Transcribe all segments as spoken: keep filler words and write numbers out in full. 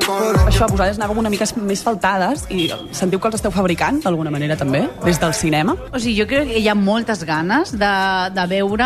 Això, vosaltres anàveu una mica més faltades i sentiu que els esteu fabricant d'alguna manera també, des del cinema? O sigui, jo crec que hi ha moltes ganes de, de veure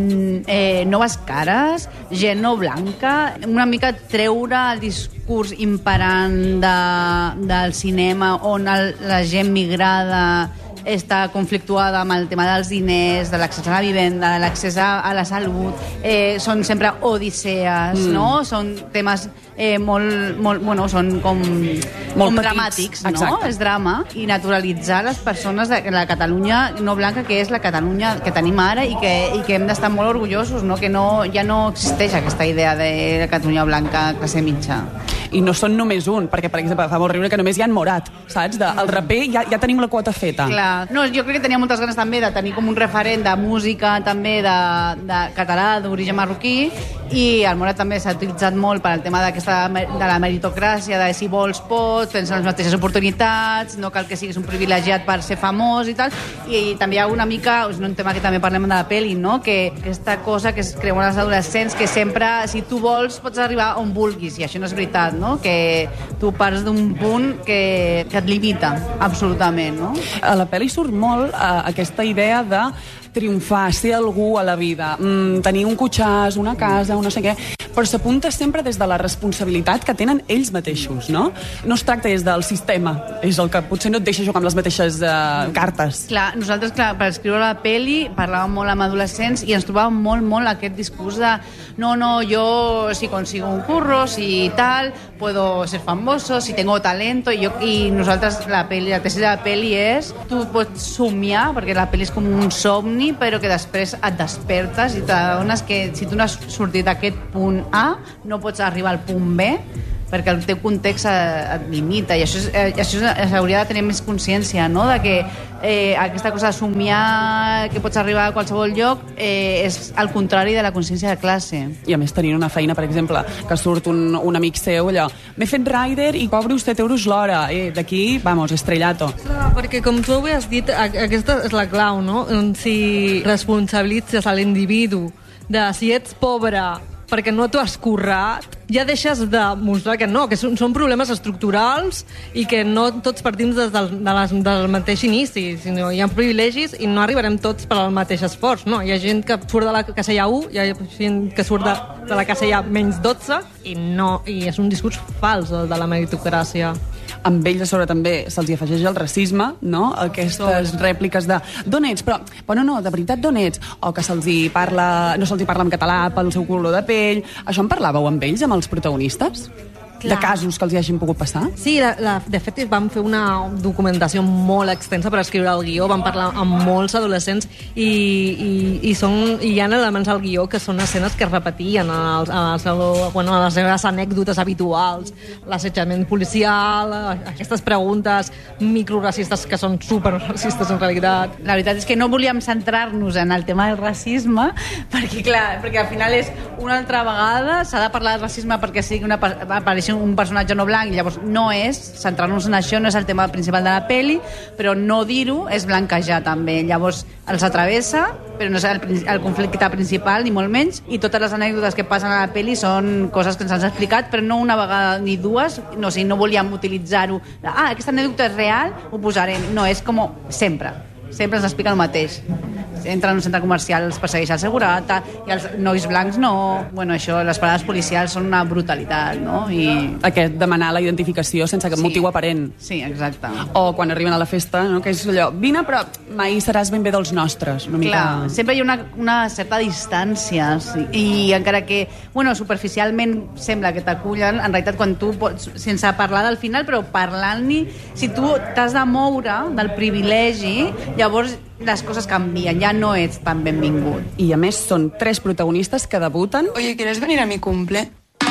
eh, noves cares, gent no blanca, una mica treure el discurs imperant de, del cinema on el, la gent migrada està conflictuada amb el tema dels diners, de l'accés a la vivenda, de l'accés a, a la salut. Eh, són sempre odissees, mm. no? Són temes eh, molt, molt, bueno, són com, com dramàtics, no? Exacte. És drama. I naturalitzar les persones de la Catalunya no blanca, que és la Catalunya que tenim ara i que, i que hem d'estar molt orgullosos, no? Que no, ja no existeix aquesta idea de la Catalunya blanca classe mitja. I no són només un, perquè, per exemple, fa molt riure que només hi ha en Morat, saps? De, el raper ja, ja tenim la quota feta. Clar. No, jo crec que tenia moltes ganes també de tenir com un referent de música també de, de català, d'origen marroquí, i el Morat també s'ha utilitzat molt per al tema d'aquesta de la meritocràcia, de si vols pots, tens les mateixes oportunitats, no cal que siguis un privilegiat per ser famós i tal, i, i també hi ha una mica, és un tema que també parlem de la pel·li, no? Que aquesta cosa que es creuen els adolescents, que sempre, si tu vols, pots arribar on vulguis, i això no és veritat, no? Que tu parts d'un punt que, que et limita, absolutament, no? A la pel·li surt molt eh, aquesta idea de triomfar, ser algú a la vida, mm, tenir un cotxàs, una casa, un no sé què, però s'apunta sempre des de la responsabilitat que tenen ells mateixos, no? No es tracta des del sistema, és el que potser no et deixa jugar amb les mateixes eh, cartes. Clar, nosaltres, clar, per escriure la peli parlàvem molt amb adolescents i ens trobàvem molt, molt aquest discurs de no, no, jo si consigo un curro, si tal, puedo ser famoso, si tengo talento, i, jo, i nosaltres, la peli, la tesi de la peli és, tu pots somiar, perquè la peli és com un somni, però que després et despertes i t'adones que si tu no has sortit d'aquest punt A, no pots arribar al punt B, perquè el teu context et limita, i això, és, això s'hauria de tenir més consciència, no? De que eh, aquesta cosa de somiar que pots arribar a qualsevol lloc eh, és al contrari de la consciència de classe. I a més tenint una feina, per exemple, que surt un, un amic seu, allò, m'he fet rider i cobro set euros l'hora, eh, d'aquí, vamos, estrellato. Clar, perquè com tu ho has dit, aquesta és la clau, no? Si responsabilitzes a l'individu de si ets pobre perquè no t'ho has currat, ja deixes de mostrar que no, que són, són problemes estructurals i que no tots partim des del, de les, del mateix inici, sinó hi ha privilegis i no arribarem tots per al mateix esforç, no? Hi ha gent que surt de la casella u, hi ha gent que surt de, de la casella menys dotze i, no, i és un discurs fals, el de la meritocràcia. Amb ells a sobre també se'ls afegeix el racisme, no? Aquestes rèpliques de d'on ets? Però, però no, no, de veritat d'on ets? O que se'ls hi parla, no se'ls hi parla en català pel seu color de pell. Això en parlàveu amb ells, amb els protagonistes? Clar. De casos que els hi hagin pogut passar? Sí, la, la, de fet vam fer una documentació molt extensa per escriure el guió, vam parlar amb molts adolescents i, i, i, són, i hi ha elements al guió que són escenes que es repetien en, el, en, el seu, bueno, en les seves anècdotes habituals, l'assetjament policial, aquestes preguntes microracistes que són superracistes en realitat. La veritat és que no volíem centrar-nos en el tema del racisme perquè, clar, perquè al final és una altra vegada s'ha de parlar del racisme perquè sigui una apareix un personatge no blanc, i llavors no és centrar-nos en això, no és el tema principal de la peli, però no dir-ho és blanquejar també, llavors els atravessa però no és el, el conflicte principal ni molt menys, i totes les anècdotes que passen a la peli són coses que ens han explicat, però no una vegada ni dues, no, o sigui, no volíem utilitzar-ho, ah, aquesta anècdota és real, ho posarem, no, és com sempre sempre ens explica el mateix. Entra en un centre comercial, els persegueix el segurata, i els nois blancs no. Bueno, això, les parades policials són una brutalitat, no? I... Aquest demanar la identificació sense cap sí. motiu aparent. Sí, exacte. O quan arriben a la festa, no? Que és allò, vine, però mai seràs ben bé dels nostres. Una mica... Clar, sempre hi ha una, una certa distància, sí. I encara que, bueno, superficialment sembla que t'acullen, en realitat quan tu pots, sense parlar del final, però parlant-hi, si tu t'has de moure del privilegi, llavors les coses canvien, ja no ets tan benvingut. I a més són tres protagonistes que debuten. Oye, ¿quieres venir a mi cumple?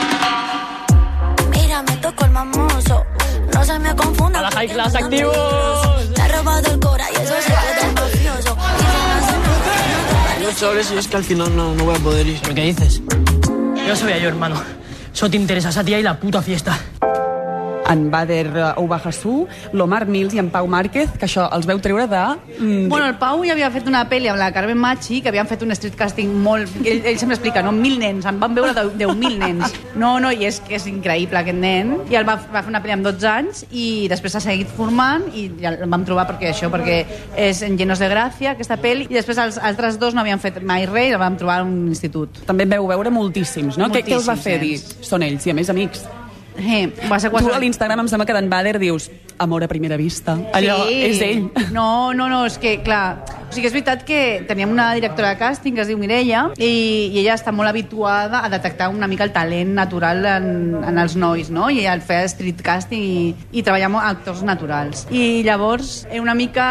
Mira, me tocó el mamoso, no se me confunda. A la high class activos. Me ha robado el cora y eso se queda mafioso. No sabes si es que al final no, no voy a poder ir. ¿Pero qué dices? Yo sabía yo, hermano. Solo te interesas a ti y la puta fiesta. en Bader Oubahassou, l'Omar Mills i en Pau Márquez, que això els veu treure de... Mm, bueno, el Pau ja havia fet una pel·li amb la Carmen Machi, que havien fet un street casting molt... Ell, ell sempre explica, no? Mil nens, en van veure deu mil nens. No, no, i és que és increïble aquest nen. I el va, va fer una pel·li amb dotze anys i després s'ha seguit formant i ja el vam trobar perquè això, perquè és en Llenos de Gràcia, aquesta pel·li, i després els altres dos no havien fet mai res i el vam trobar a un institut. També veu veure moltíssims, no? Moltíssims, què, què els va fer dir? Són ells, i a més amics. Eh, va ser quasi... Tu a l'Instagram em sembla que d'en Bader dius amor a primera vista. Allò sí. És ell. No, no, no, és que, clar... O sigui, és veritat que teníem una directora de càsting que es diu Mireia i, i ella està molt habituada a detectar una mica el talent natural en, en els nois, no? I ella feia street casting i, i treballar amb actors naturals. I llavors, una mica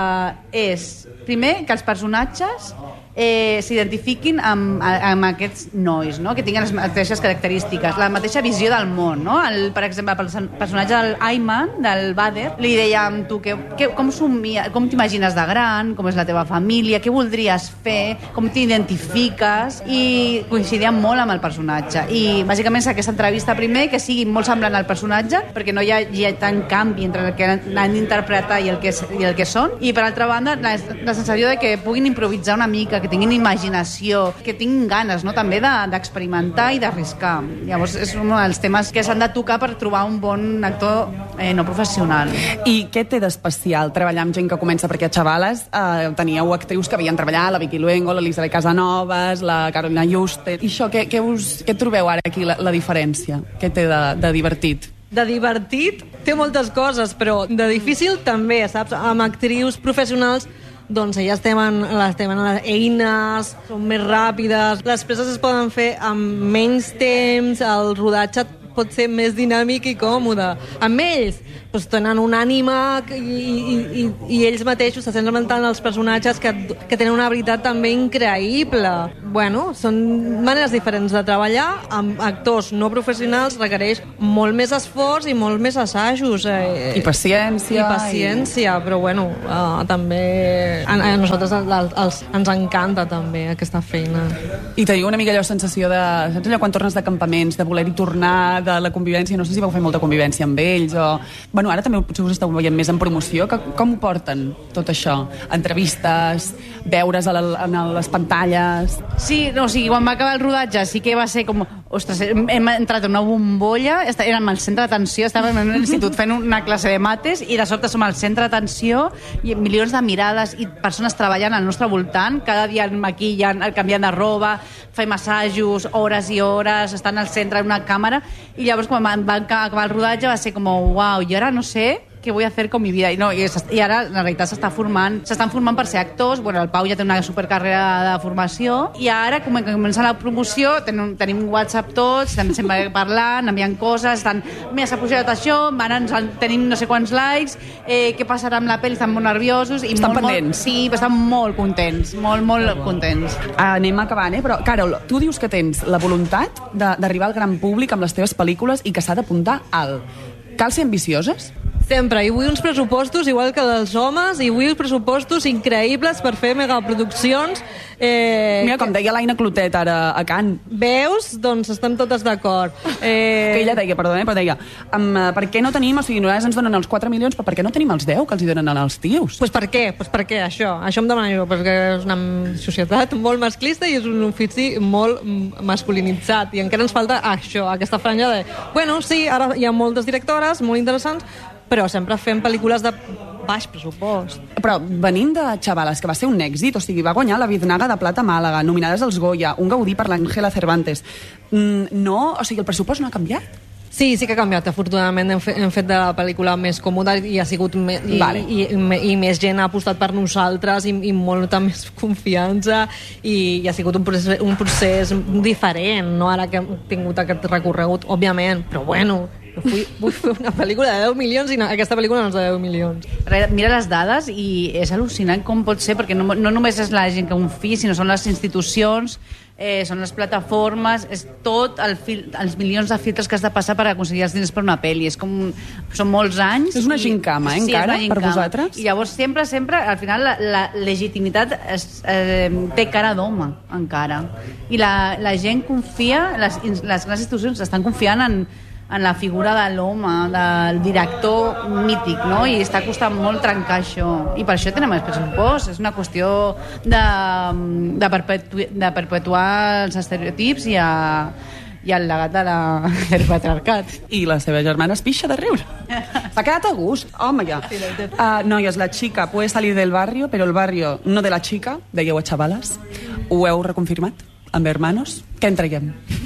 és... Primer, que els personatges eh, s'identifiquin amb, amb aquests nois, no? Que tinguin les mateixes característiques, la mateixa visió del món, no? El, per exemple, el personatge del Ayman, del Bader, li dèiem, tu, que, que, com, somia, com t'imagines de gran, com és la teva família, què voldries fer, com t'identifiques, i coincidíem molt amb el personatge. I bàsicament aquesta entrevista primer, que sigui molt semblant al personatge, perquè no hi ha, hi ha tant canvi entre el que han d'interpretar i, el que, i el que són, i per altra banda, la, la sensació de que puguin improvisar una mica, que tinguin imaginació, que tinguin ganes, no?, també d'experimentar de, i d'arriscar. Llavors, és un dels temes que s'han de tocar per trobar un bon actor eh, no professional. I què té d'especial treballar amb gent que comença? Perquè a Xavales eh, teníeu actrius que havien treballat, la Vicky Luengo, l'Elisabet Casanovas, la Carolina Juste. I això, què, què, us, què trobeu ara aquí, la, la diferència? Què té de, de divertit? De divertit té moltes coses, però de difícil també, saps? Amb actrius professionals doncs elles tenen, les tenen les eines, són més ràpides, les preses es poden fer amb menys temps, el rodatge pot ser més dinàmic i còmode. Amb ells doncs, tenen una ànima i, i, i, i ells mateixos se centren tant els personatges que, que tenen una veritat també increïble. Bueno, són maneres diferents de treballar. Amb actors no professionals requereix molt més esforç i molt més assajos. Eh, I paciència. I paciència, i... però bueno, uh, també a, a nosaltres els, els, ens encanta també aquesta feina. I teniu una mica allò sensació de... Saps allò quan tornes de campaments, de voler-hi tornar, de la convivència, no sé si vau fer molta convivència amb ells o... Bueno, ara també potser us esteu veient més en promoció. Que, com ho porten, tot això? Entrevistes, veure's a, la, a les pantalles... Sí, no, o sigui, quan va acabar el rodatge sí que va ser com... Ostres, hem entrat en una bombolla, érem al centre d'atenció, estàvem en un institut fent una classe de mates i de sobte som al centre d'atenció i milions de mirades i persones treballant al nostre voltant, cada dia el maquillen, el canviant de roba, fem assajos, hores i hores, estan al centre en una càmera, i llavors quan va acabar el rodatge va ser com, uau, i ara no sé què vull fer con mi vida. I, no, i, i ara, la realitat, s'està formant, s'estan formant per ser actors. Bueno, el Pau ja té una supercarrera de formació i ara, com que comença la promoció, tenim, tenim WhatsApp tots, estem sempre parlant, enviant coses, estan, mira, s'ha pujat això, ara ens, tenim no sé quants likes, eh, què passarà amb la pel·li, estan molt nerviosos. I estan molt, pendents. Molt, sí, estan molt contents, molt, molt contents. Anem acabant, eh? Però, Carol, tu dius que tens la voluntat d'arribar al gran públic amb les teves pel·lícules i que s'ha d'apuntar alt. Cal ser ambicioses? Sempre, i vull uns pressupostos igual que dels homes, i vull uns pressupostos increïbles per fer megaproduccions. Eh, Mira, com deia l'Aina Clotet ara a Can. Veus? Doncs estem totes d'acord. Eh... Que ella deia, perdona, però deia, um, per què no tenim, o sigui, nosaltres ens donen els quatre milions, però per què no tenim els deu que els hi donen als tios? Pues per què? Pues per què, això? Això em demano jo, perquè és una societat molt masclista i és un ofici molt masculinitzat, i encara ens falta això, aquesta franja de... Bueno, sí, ara hi ha moltes directores molt interessants, però sempre fem pel·lícules de baix pressupost. Però venint de Xavales, que va ser un èxit, o sigui, va guanyar la Biznaga de Plata a Màlaga, nominades als Goya, un Gaudí per l'Àngela Cervantes. No, o sigui, el pressupost no ha canviat? Sí, sí que ha canviat. Afortunadament hem fet, hem fet de la pel·lícula més còmoda i ha sigut me, i, vale. i, i, i més gent ha apostat per nosaltres i, i molta més confiança i, i ha sigut un procés, un procés diferent, no? Ara que hem tingut aquest recorregut, òbviament, però bueno, vull, vull fer una pel·lícula de deu milions i no, aquesta pel·lícula no és de deu milions. Mira les dades i és al·lucinant com pot ser, perquè no, no només és la gent que confia, sinó són les institucions, eh, són les plataformes, és tot el fil, els milions de filtres que has de passar per aconseguir els diners per una pel·li. És com, són molts anys. És una gincama, eh, sí, encara, per vosaltres? I llavors sempre, sempre, al final, la, la legitimitat es, eh, té cara d'home, encara. I la, la gent confia, les, les grans institucions estan confiant en en la figura de l'home, del director mític, no? I està costant molt trencar això. I per això tenim el pressupost. És una qüestió de, de, perpetu de perpetuar els estereotips i, a, i el legat de la, del patriarcat. I la seva germana es pixa de riure. S'ha quedat a gust. Home, ja. Uh, noies, la chica puede salir del barrio, pero el barrio no de la chica, dèieu a xavales. Ho heu reconfirmat? Amb hermanos? Què en traiem?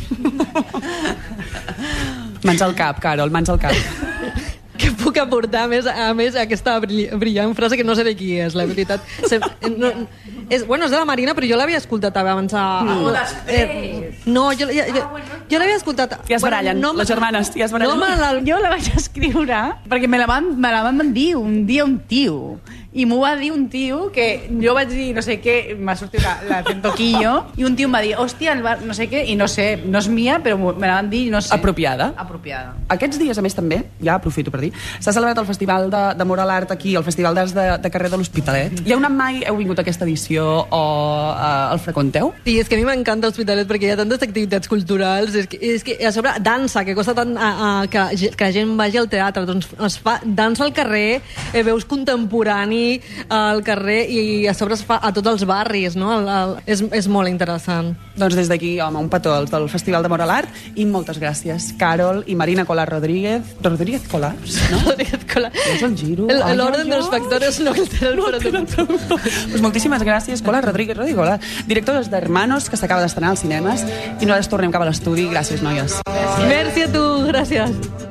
Mans al cap, Carol, mans al cap. Que puc aportar a més, a més aquesta brillant frase que no sé de qui és, la veritat. Se, no, és, bueno, és de la Marina, però jo l'havia escoltat abans. A, No, a, eh, no, jo, jo, jo, jo l'havia escoltat... Ja es barallen, no, les germanes, ja es barallen. No, me la, jo la vaig escriure perquè me la van, me la van dir un dia un tio. I m'ho va dir un tio que jo vaig dir no sé què, m'ha sortit la, la tentoquillo, i un tio em va dir, hòstia, el bar, no sé què, i no sé, no és mia, però me la van dir, no sé. Apropiada. Apropiada. Aquests dies, a més, també, ja aprofito per dir, s'ha celebrat el Festival de, de Moral Art aquí, el Festival d'Arts de, de carrer de l'Hospitalet. Hi ha una mai, heu vingut a aquesta edició o uh, el freqüenteu? Sí, és que a mi m'encanta l'Hospitalet perquè hi ha tantes activitats culturals, és que, és que a sobre dansa, que costa tant a, a, que, que la gent vagi al teatre, doncs es fa dansa al carrer, eh, veus contemporani al carrer i a sobre es fa a tots els barris, no? El, el, és, és molt interessant. Doncs des d'aquí, home, un petó als del Festival de Moral Art i moltes gràcies, Carol i Marina Colar Rodríguez. Rodríguez Colars, no? Rodríguez Colar. És el giro. El, Ai, l'orden ai, dels ai. factors no altera el No altera el productor. Pues moltíssimes gràcies, Colar Rodríguez Rodríguez Colar, directors d'Hermanos, que s'acaba d'estrenar als cinemes, i nosaltres tornem cap a l'estudi. Gràcies, noies. Merci a tu, gràcies.